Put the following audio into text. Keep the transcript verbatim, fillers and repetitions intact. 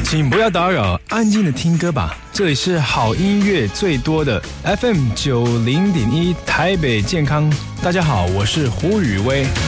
请不要打扰，安静的听歌吧。这里是好音乐最多的 F M 九零点一台北健康。大家好，我是胡宇威。